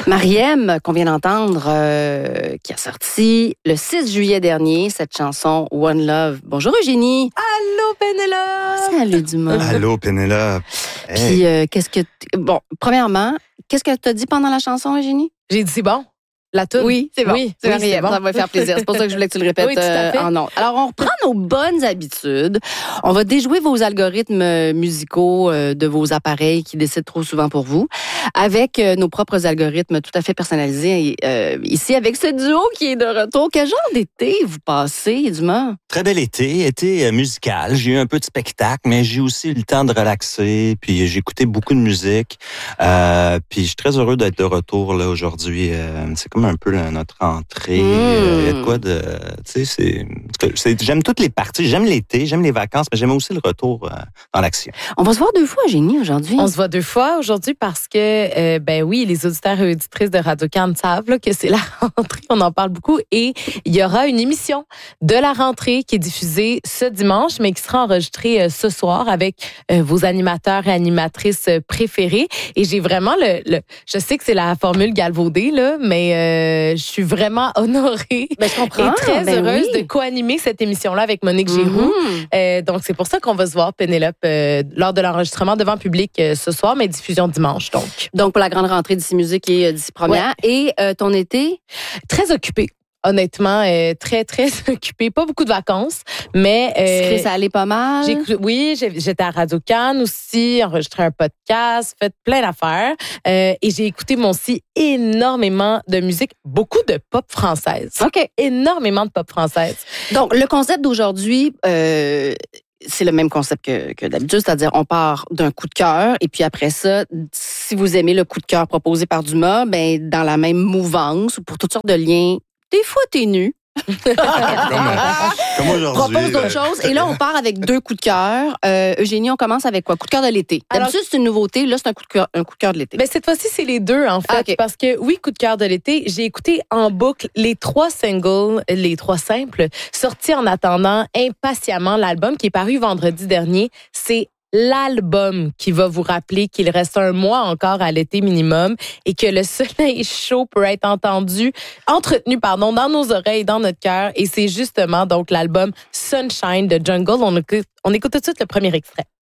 Mariem, qu'on vient d'entendre, qui a sorti le 6 juillet dernier cette chanson One Love. Bonjour Eugénie. Allô Pénélope. Salut Dumas. Allô Pénélope. Puis premièrement, qu'est-ce que tu as dit pendant la chanson Eugénie? J'ai dit c'est bon. La toune? Oui, c'est bon. Oui, c'est Mariem, bon. ça va faire plaisir. C'est pour ça que je voulais que tu le répètes Oui, tout à fait. en nom. Alors, on reprend nos bonnes habitudes. On va déjouer vos algorithmes musicaux de vos appareils qui décident trop souvent pour vous avec nos propres algorithmes tout à fait personnalisés. Ici, avec ce duo qui est de retour. Quel genre d'été vous passez, Dumas? Très bel été musical. J'ai eu un peu de spectacle, mais j'ai aussi eu le temps de relaxer. Puis j'ai écouté beaucoup de musique. Puis je suis très heureux d'être de retour là aujourd'hui. C'est comme un peu notre entrée. Il y a de quoi de... Tu sais, j'aime toutes les parties. J'aime l'été, j'aime les vacances, mais j'aime aussi le retour dans l'action. On va se voir 2 fois, Eugénie, aujourd'hui. On se voit 2 fois aujourd'hui parce que, oui, les auditeurs et auditrices de Radio-Can savent là, que c'est la rentrée. On en parle beaucoup. Et il y aura une émission de la rentrée qui est diffusée ce dimanche, mais qui sera enregistrée ce soir avec vos animateurs et animatrices préférés. Et j'ai vraiment je sais que c'est la formule galvaudée, là, mais je suis vraiment honorée je comprends. et très heureuse de co-animer cette émission-là avec Monique Giroux. Donc, c'est pour ça qu'on va se voir, Pénélope, lors de l'enregistrement devant public ce soir, mais diffusion dimanche, Donc, pour la grande rentrée d'ici musique et d'ici première. Ouais. Et ton été? Très occupé. Honnêtement, très, très occupée. Pas beaucoup de vacances, mais... ça allait pas mal? J'étais à Radio-Can aussi, enregistré un podcast, fait plein d'affaires. Et j'ai écouté, moi aussi, énormément de musique, beaucoup de pop française. OK. Énormément de pop française. Donc, le concept d'aujourd'hui... c'est le même concept que d'habitude, c'est-à-dire on part d'un coup de cœur et puis après ça, si vous aimez le coup de cœur proposé par Dumas, ben dans la même mouvance ou pour toutes sortes de liens, des fois t'es nu. Comme aujourd'hui. Propose d'autres choses. Et là, on part avec 2 coups de cœur. Eugénie, on commence avec quoi? Coup de cœur de l'été. D'habitude, c'est une nouveauté. Là, c'est un coup de cœur de l'été. Ben, cette fois-ci, c'est les 2, en fait. Ah, okay. Parce que, oui, coup de cœur de l'été, j'ai écouté en boucle les 3 singles, les 3 simples, sortis en attendant impatiemment l'album qui est paru vendredi dernier. C'est l'album qui va vous rappeler qu'il reste 1 mois encore à l'été minimum et que le soleil chaud peut être entretenu dans nos oreilles, dans notre cœur. Et c'est justement donc l'album Sunshine de Jungle. On écoute tout de suite le premier extrait.